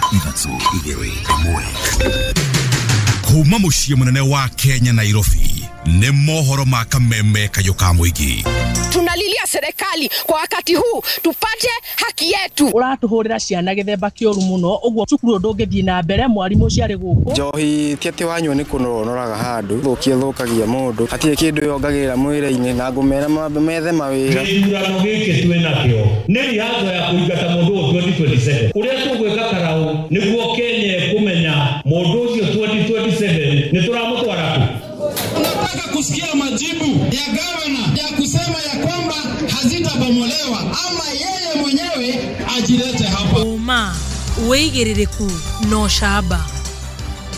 Kuma muciĩ munene wa Kenya Nairobi ni mohoro ma kameme kayoka muigi. Tunalilia serikali kwa wakati huu tupate haki yetu. Uratuhurira ciana githemba kioru muno uguo cukuru ndungithie na mbere mwarimu ciari guku. Njohi tiati wanyu ni kunonoraga handu thukie thukagia mundu hatie kindu yongagira mwire-ini na ngumera mambe methe mawira. Githurano giki twinakio ni rihango ya kuingata mundu 2027 uria tugwika karau niguo Kenya kumenya mundu ucio 2027 ni turamutwara ku. Tunataka kusikia majibu ya gavana ya kusema ya kwamba hazitabomolewa ama yeye mwenyewe ajilete hapa. Uma uigiririku no shaba.